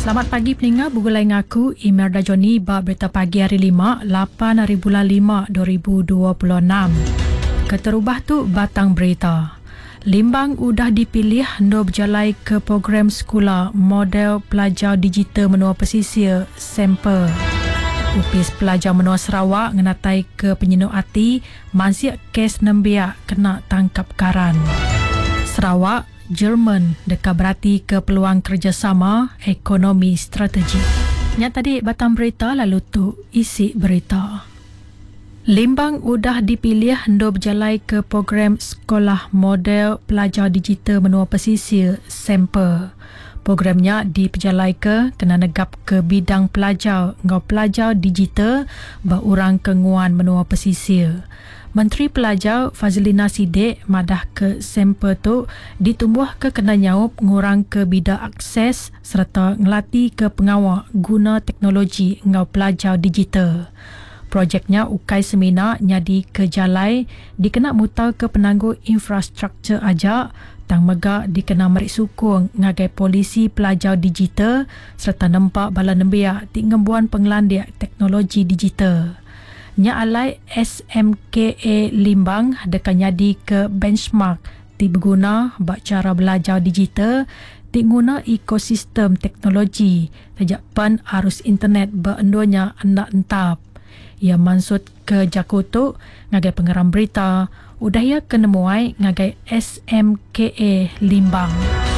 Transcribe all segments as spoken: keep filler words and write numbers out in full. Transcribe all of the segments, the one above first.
Selamat pagi pendengar, bergulai dengan aku Imelda Joni bab berita pagi hari lima, lapan hari bulan lima dua ribu dua puluh enam. Keterubah tu batang berita. Limbang udah dipilih untuk berjalai ke program sekolah model pelajar digital menua pesisir sampel. Upis pelajar menua Sarawak ngenatai ke penyinuk hati masih kes nembiak kena tangkap karan. Sarawak Jerman dekat berarti ke peluang kerjasama ekonomi strategi. Yang tadi batang berita, lalu tu isi berita. Limbang udah dipilih untuk berjalai ke program sekolah model pelajar digital menua pesisir sampel. Programnya diperjalai ke kena negap ke bidang pelajar ngau pelajar digital berurang kenguan menua pesisir. Menteri Pelajar Fazlina Siddiq madah ke sampel tu ditumbuh ke kena nyaup ngurang ke bidang akses serta ngelatih ke pengawal guna teknologi ngau pelajar digital. Projeknya ukai seminar nyadi ke jalai dikena mutal ke penangguh infrastruktur ajak tang mega dikena merik sukung ngagai polisi pelajar digital serta nampak bala nembiak ti ngembuan penglandiak teknologi digital. Nya alai S M K A Limbang dekat nyadi ke benchmark ti berguna bak cara belajar digital ti guna ekosistem teknologi sejak pan arus internet berendonya hendak entap. Ia maksud ke Jakarta ngagai pengeram berita udah ia kenemuai ngagai S M K A Limbang.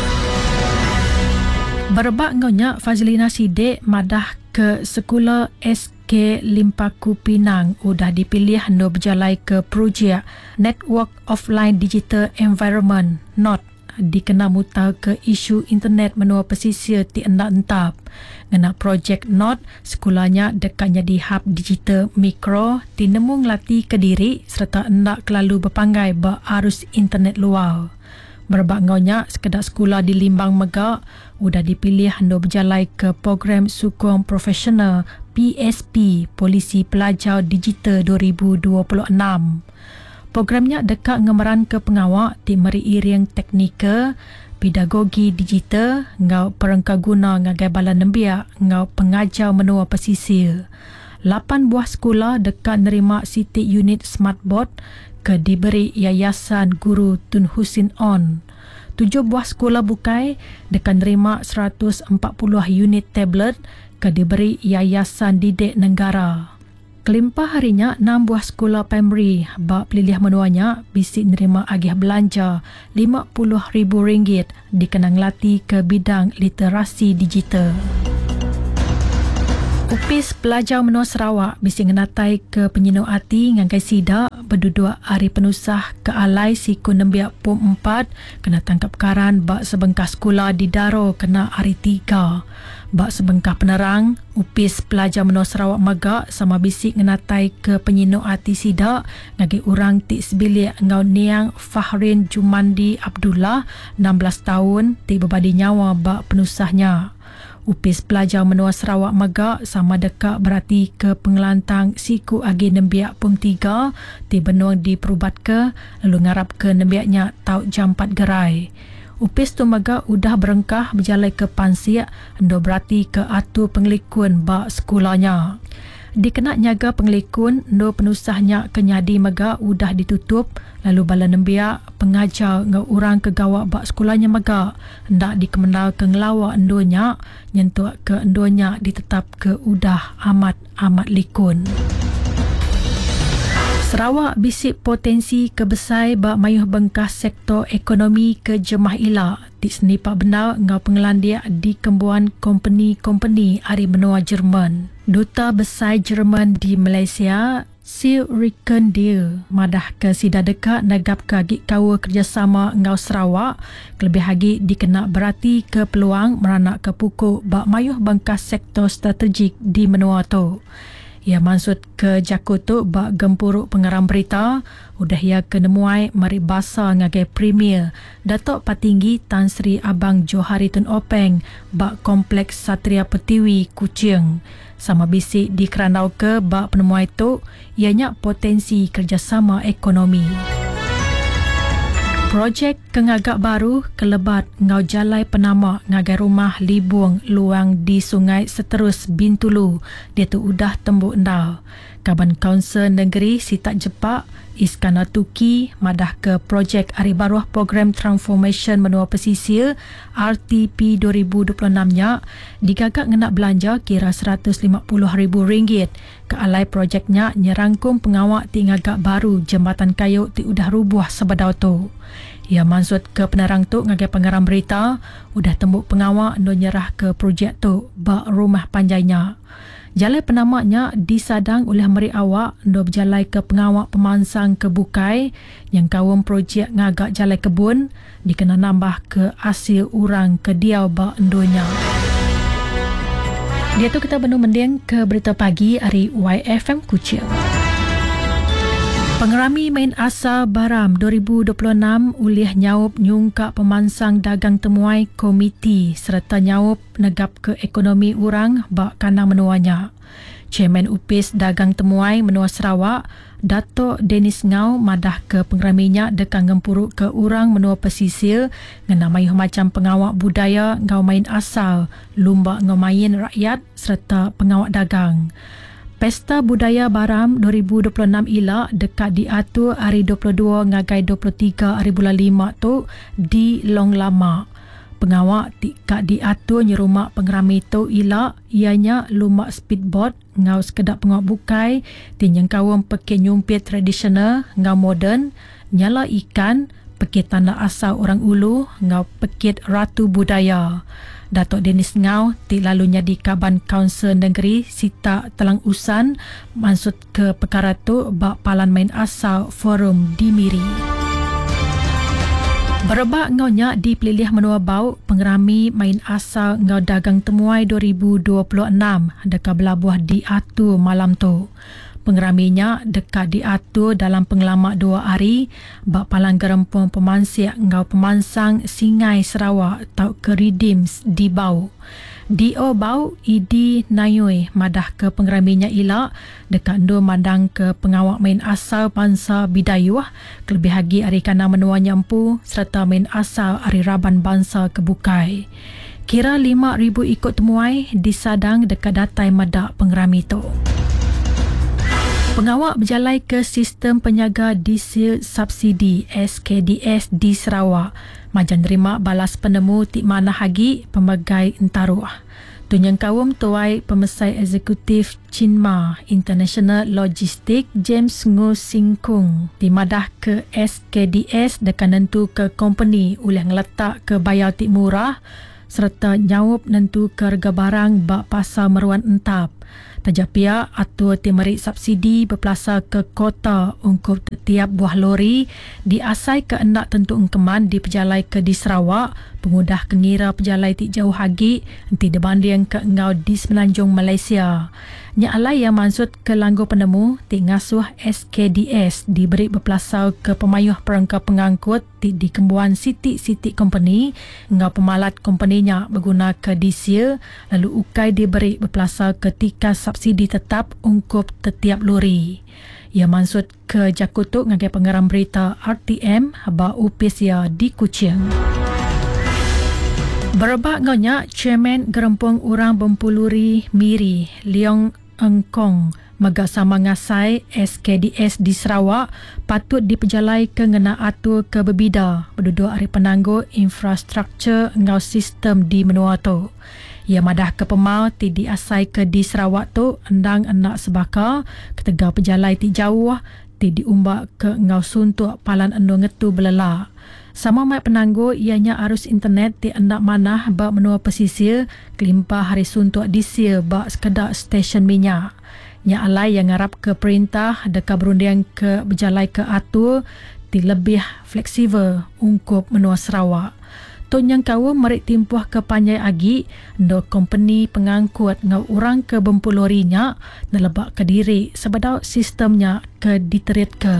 Berbak ngonya Fazlina Siddiq madah ke sekolah S K Limpaku Pinang udah dipilih untuk berjalai ke projek Network Offline Digital Environment N O T dikena mutal ke isu internet menua pesisir ti endak entap. Ngena projek N O T sekolahnya dekatnya di hub digital mikro ti nemu ngelatih ke diri serta endak kelalu berpanggai ba arus internet luar. Berbak ngonya sekedar sekolah di Limbang Mega udah dipilih untuk berjalai ke program sukong profesional P S P Polisi Pelajar Digital dua ribu dua puluh enam. Programnya dekat ngemeran ke pengawal ti meri iring teknikal, pedagogi digital, ngau perengka guna ngagai bala nembiak, ngau pengajar menua pesisir. Lapan buah sekolah dekat nerima siti unit smartboard ke diberi Yayasan Guru Tun Husin On. Tujuh buah sekolah bukai dekat nerima seratus empat puluh unit tablet ke diberi Yayasan Didik Negara. Kelimpah harinya enam buah sekolah primary bak pelilih menuanya bisi nerima agih belanja lima puluh ribu ringgit dikenang latih ke bidang literasi digital. Upis pelajar menua Sarawak bisi ngenatai ke penyinuk hati ngangai sida berduduk hari penusah ke alai siku nembiak pom empat kena tangkap karan bak sebengkah sekolah di Daro kena hari tiga. Bak sebengkah penerang, upis pelajar menua Sarawak Mega sama bisik ngenatai ke penyinuk hati sida ngagi urang ti sebilik ngau niang Fahrin Jumandi Abdullah enam belas tahun ti berbadi nyawa bak penusahnya. Upis pelajar menua Sarawak Mega sama dekat berarti ke pengelantang siku agi nembiak pom tiga ti benuang diperubat ke lalu ngarap ke nembiaknya tau jam empat gerai. Upis tu Mega udah berengkah berjalai ke Pansiak endo berarti ke atu pengelikun bak sekolahnya. Dikena nyaga pengelikun endo penusahnya ke nyadi Mega udah ditutup lalu bala nembiak pengajar ngau urang ke gawak bak sekolahnya Mega hendak dikemenal ke ngelawak endonya nyentuh ke endonya ditetap ke udah amat amat likun. Sarawak bisik potensi kebesai bak mayuh bengkah sektor ekonomi ke jemah ilak di senipak benar ngau pengelandiak di kembuan kompeni-kompeni hari benua Jerman. Duta Besar Jerman di Malaysia Sir Ricken Deer madah ke sida dekat negap ke agik kawa kerjasama ngau Sarawak kelebih hagi dikena berarti ke peluang meranak ke pukul bak mayuh bengkah sektor strategik di menua tu. Ia maksud ke Jakarta bak gempuruk pengeram berita udah ia kenemuai mari basa ngagai Premier Datuk Patinggi Tan Sri Abang Johari Tun Openg bak kompleks Satria Pertiwi Kuching. Sama bisik di Kerandau ke bak penemuan itu ianya potensi kerjasama ekonomi. Projek kengagak baru kelebat ngau jalai penama ngagai rumah Libuang luang di Sungai Seterus Bintulu dia tu udah tembuk endau. Kaban Kaunsil Negeri Sitak Jepak Iskandar Tuki madah ke projek Hari Baruah Program Transformation Menua Pesisir R T P dua ribu dua puluh enam nya digagak ngenak belanja kira seratus lima puluh ribu ringgit ke alai projeknya nyerangkum pengawak ti ngagak baru jambatan kayu ti udah rubuh sebadau tu. Ia maksud ke penerang tu ngagai pengarang berita udah tembuk pengawak ndo nyerah ke projek tu bak rumah panjainya. Jalai penamanya disadang oleh meri awak ndo berjalai ke pengawak pemansang ke Bukai yang kawam projek ngagak jalai kebun dikena nambah ke hasil urang ke diau bak endonya. Dia tu kita benar mending ke berita pagi hari Y F M Kuching. Pengerami main asal Baram dua ribu dua puluh enam ulih nyaup nyungkak pemansang dagang temuai komiti serta nyaup negap ke ekonomi urang bak kanang menuanya. Chairman U P I S Dagang Temuai Menua Sarawak, Dato' Dennis Ngau madah ke pengeraminya dekang ngempuruk ke urang menua pesisir ngena mayuh macam pengawak budaya ngau main asal, lumba ngau main rakyat serta pengawak dagang. Pesta Budaya Baram dua ribu dua puluh enam ila dekat diatur hari dua puluh dua ngagai dua puluh tiga hari bulan lima tu di Long Lama. Pengawak tikak diatur nyerumak pengerami tu ila ianya lumak speedboat ngau sekedap pengawak bukai tinyang kawam pekit nyumpit tradisional ngau moden nyala ikan pekit tanah asal orang ulu ngau pekit ratu budaya. Dato' Dennis Ngau ti lalunya di Kaban Kaunsil Negeri Sitak Telang Usan maksud ke perkara tu bak palan main asal forum di Miri. Berebak ngaunya dipilih menua bau pengerami main asal ngau dagang temuai dua ribu dua puluh enam dekat belabuh diatur malam tu. Pengeraminya dekat diatur dalam pengelamak dua hari bak palang gerempung pemansiak ngau pemansang Singai Sarawak tau ke Redeems di Bau. D O Bau Idi Nayoi madah ke pengeraminya ila dekat ndo madang ke pengawak main asal bangsa Bidayuh kelebih lagi hari kana menua nyampu serta main asal hari Raban bangsa Kebukai. Kira lima ribu ikut temuai disadang dekat datai madak pengerami tu. Pengawak berjalai ke sistem penyaga diesel subsidi S K D S di Sarawak. Majan terima balas penemu tik mana hagi pemegai entaruh. Tunyang kawum tuai pemesai eksekutif Chinma International Logistik James Ngo Singkung dimadah ke S K D S dekat nentu ke company oleh ngeletak ke bayar tik murah serta nyawup nentu ke harga barang bak pasar meruan entap. Tajak pihak atur timerik subsidi berpelasa ke kota untuk setiap buah lori diasai ke endak tentu engkeman di pejalai ke di Sarawak pengudah kengira pejalai tik jauh hagi nanti dibanding ke engau di Semenanjung Malaysia. Nya alai yang maksud ke langgo penemu tik ngasuh S K D S diberi berpelasa ke pemayuh perangkap pengangkut tik di kembuan sitik-sitik company engau pemalat companynya berguna ke diesel lalu ukai diberi berpelasa ketika subsidi tetap ungkup setiap lori. Ia maksud ke Jakutuk ngagai pengeram berita R T M haba U P I S ya di Kuching. Berebak ngaunya Chairman Gerempung Urang Bempuluri Miri Leong Engkong megak sama ngasai S K D S di Sarawak patut dipejalai ke ngena atur ke berbida berduduk hari penangguh infrastruktur ngau sistem di menua tu. Ia madah ke pemau ti diasai ke di Sarawak tu endang enak sebaka ketega pejalai ti jauh ti diumbak ke ngau suntuk palan endo ngetu belela. Sama mai penangguh ianya arus internet ti endak manah bak menua pesisir kelimpah hari suntuk disil bak sekedar stesen minyak. Nya alai yang ngarap ke perintah dekat berundian ke berjalai ke atur ti lebih fleksibel ungkup menua Sarawak. Tun yang kawa merik timpuh ke panjai agi ndo company pengangkut ngau orang ke Bempulorinya nelebak ke diri sebadau sistemnya ke diterit ke.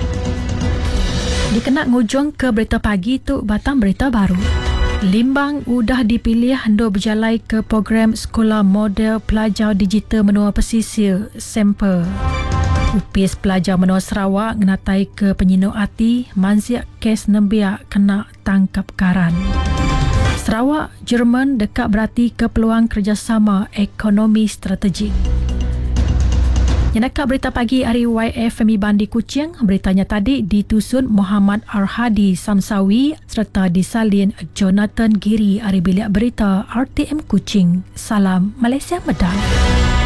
Dikenak ngujung ke berita pagi tu batang berita baru. Limbang udah dipilih ndo berjalai ke program Sekolah Model Pelajar Digital Menua Pesisir Sampel. Upis pelajar menua Sarawak ngenatai ke penyinuk hati manziak kes nembiak kena tangkap karan. Sarawak, Jerman dekat berarti ke peluang kerjasama ekonomi strategik. Yang dekat berita pagi hari Y F M I Bandi Kuching, beritanya tadi ditusun Muhammad Arhadi Samsawi serta disalin Jonathan Giri hari bilik berita R T M Kuching. Salam Malaysia Medang.